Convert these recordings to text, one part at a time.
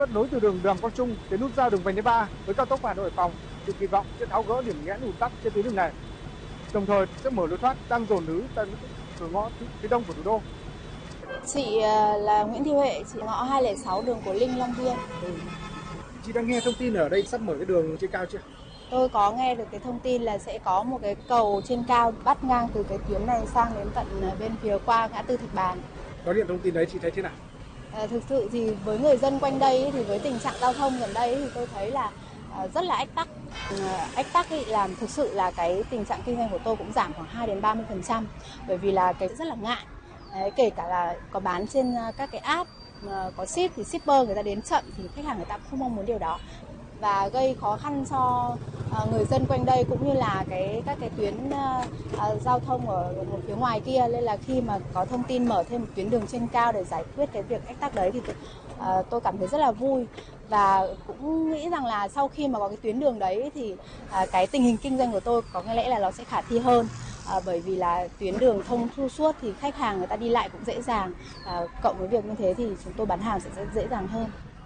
Kết nối từ đường Đàm Quang Trung đến nút giao đường vành đai 3 với cao tốc Hà Nội Hải Phòng được kỳ vọng sẽ tháo gỡ điểm nghẽn ùn tắc trên tuyến đường này, đồng thời sẽ mở lối thoát đang dồn ứ tại những cửa ngõ phía đông của thủ đô. Chị là Nguyễn Thị Huệ, chị ngõ 206 đường Cổ Linh, Long Biên. Chị đang nghe thông tin ở đây sắp mở cái đường trên cao chưa? Tôi có nghe được cái thông tin là sẽ có một cái cầu trên cao bắt ngang từ cái tuyến này sang đến tận bên phía qua ngã tư Thạch Bàn. Có điện thông tin đấy chị thấy thế nào? Thực sự thì với người dân quanh đây thì với tình trạng giao thông gần đây thì tôi thấy là rất là ách tắc. Ách tắc thì làm thực sự là cái tình trạng kinh doanh của tôi cũng giảm khoảng 2 đến 30%, bởi vì là cái rất là ngại. Đấy, kể cả là có bán trên các cái app có ship thì shipper người ta đến chậm thì khách hàng người ta cũng không mong muốn điều đó, và gây khó khăn cho người dân quanh đây cũng như là các cái tuyến giao thông ở một phía ngoài kia. Nên là khi mà có thông tin mở thêm một tuyến đường trên cao để giải quyết cái việc ách tắc đấy thì tôi cảm thấy rất là vui, và cũng nghĩ rằng là sau khi mà có cái tuyến đường đấy thì cái tình hình kinh doanh của tôi có lẽ là nó sẽ khả thi hơn. Bởi vì là tuyến đường thông suốt thì khách hàng người ta đi lại cũng dễ dàng, cộng với việc như thế thì chúng tôi bán hàng sẽ dễ dàng hơn.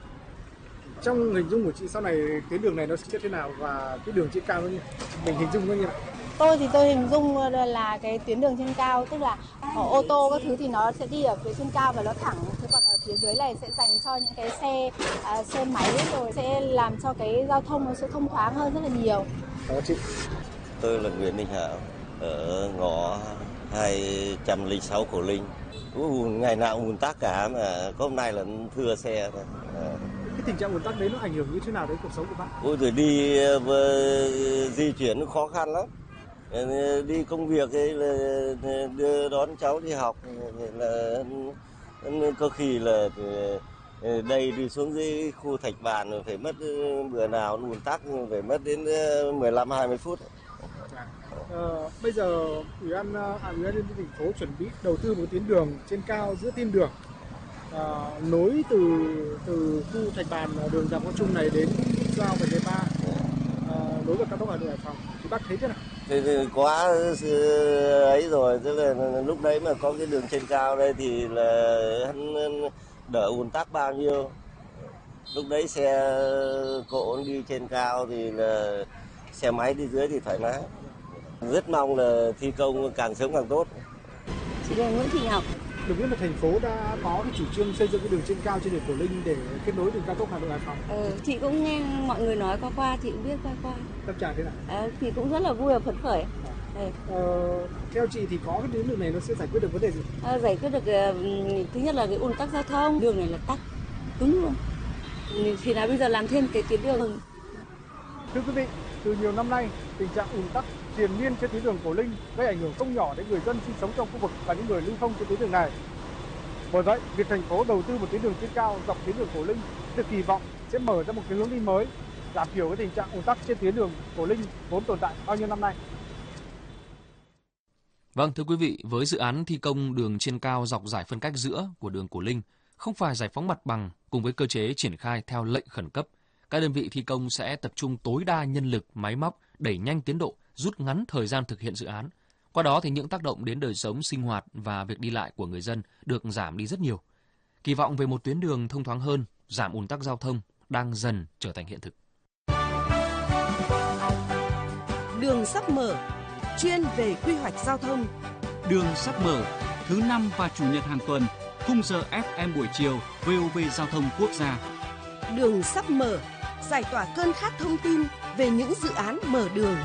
Trong hình dung của chị sau này tuyến đường này nó sẽ thế nào và cái đường trên cao nó mình hình dung nó như nào? Tôi hình dung là cái tuyến đường trên cao, tức là ô tô các thứ thì nó sẽ đi ở phía trên cao và nó thẳng, thế còn ở phía dưới này sẽ dành cho những cái xe máy, rồi sẽ làm cho cái giao thông nó sẽ thông thoáng hơn rất là nhiều. Đó chị. Tôi là Nguyễn Đình Hảo ở ngõ 206 Cổ Linh. Ngày nào ùn tắc cả, mà có hôm nay là thưa xe thôi. Cái tình trạng ùn tắc đấy nó ảnh hưởng như thế nào đến cuộc sống của bác? Ôi rồi đi di chuyển nó khó khăn lắm. Đi công việc ấy là đưa đón cháu đi học là có khi là đây đi xuống dưới khu Thạch Bàn rồi phải mất bữa nào ùn tắc phải mất đến 15-20 phút. Bây giờ ủy ban nhân dân thành phố chuẩn bị đầu tư một tuyến đường trên cao giữa thiên đường nối từ khu Thạch Bàn đường Đàm Quang Trung này đến giao vành đai 3 nối vào cao tốc Hà Nội Hải Phòng, thì bác thấy thế nào? Thì quá ấy rồi, tức là lúc đấy mà có cái đường trên cao đây thì là đỡ ùn tắc bao nhiêu. Lúc đấy xe cộ đi trên cao thì là xe máy đi dưới thì thoải mái. Rất mong là thi công càng sớm càng tốt. Chị là Nguyễn Thị Ngọc. Được biết là thành phố đã có cái chủ trương xây dựng cái đường trên cao trên đường Cổ Linh để kết nối đường cao tốc Hà Nội Hải Phòng. Chị cũng nghe mọi người nói qua, chị cũng biết qua. Tâm trạng thế nào? Thì cũng rất là vui và phấn khởi. Theo chị thì có cái tuyến đường này nó sẽ giải quyết được vấn đề gì? Giải quyết được thứ nhất là cái ùn tắc giao thông, đường này là tắc cứng luôn. Thì là bây giờ làm thêm cái tuyến đường. Thưa quý vị, từ nhiều năm nay, tình trạng ùn tắc triền miên trên tuyến đường Cổ Linh gây ảnh hưởng không nhỏ đến người dân sinh sống trong khu vực và những người lưu thông trên tuyến đường này. Bởi vậy, việc thành phố đầu tư một tuyến đường trên cao dọc tuyến đường Cổ Linh được kỳ vọng sẽ mở ra một cái hướng đi mới, giảm thiểu cái tình trạng ùn tắc trên tuyến đường Cổ Linh vốn tồn tại bao nhiêu năm nay. Vâng, thưa quý vị, với dự án thi công đường trên cao dọc giải phân cách giữa của đường Cổ Linh, không phải giải phóng mặt bằng cùng với cơ chế triển khai theo lệnh khẩn cấp, các đơn vị thi công sẽ tập trung tối đa nhân lực, máy móc, đẩy nhanh tiến độ, rút ngắn thời gian thực hiện dự án. Qua đó thì những tác động đến đời sống sinh hoạt và việc đi lại của người dân được giảm đi rất nhiều. Kỳ vọng về một tuyến đường thông thoáng hơn, giảm ùn tắc giao thông đang dần trở thành hiện thực. Đường sắp mở, chuyên về quy hoạch giao thông. Đường sắp mở, thứ 5 và chủ nhật hàng tuần, khung giờ FM buổi chiều, VOV Giao thông Quốc gia. Đường sắp mở, giải tỏa cơn khát thông tin về những dự án mở đường.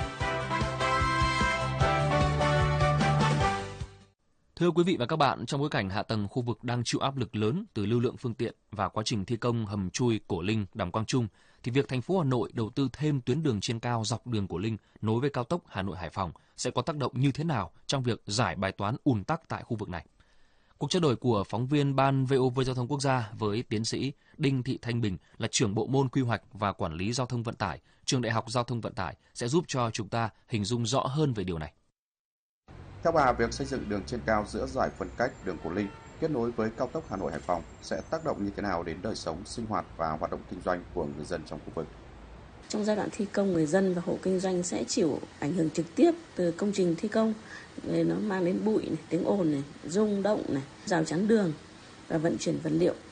Thưa quý vị và các bạn, trong bối cảnh hạ tầng khu vực đang chịu áp lực lớn từ lưu lượng phương tiện và quá trình thi công hầm chui Cổ Linh, Đàm Quang Trung, thì việc thành phố Hà Nội đầu tư thêm tuyến đường trên cao dọc đường Cổ Linh nối với cao tốc Hà Nội Hải Phòng sẽ có tác động như thế nào trong việc giải bài toán ùn tắc tại khu vực này? Cuộc trao đổi của phóng viên Ban VOV Giao thông Quốc gia với tiến sĩ Đinh Thị Thanh Bình là trưởng bộ môn quy hoạch và quản lý giao thông vận tải, Trường Đại học Giao thông Vận tải sẽ giúp cho chúng ta hình dung rõ hơn về điều này. Theo bà, việc xây dựng đường trên cao giữa giải phân cách đường Cổ Linh kết nối với cao tốc Hà Nội Hải Phòng sẽ tác động như thế nào đến đời sống, sinh hoạt và hoạt động kinh doanh của người dân trong khu vực? Trong giai đoạn thi công, người dân và hộ kinh doanh sẽ chịu ảnh hưởng trực tiếp từ công trình thi công. Nó mang đến bụi, tiếng ồn, rung động, rào chắn đường và vận chuyển vật liệu.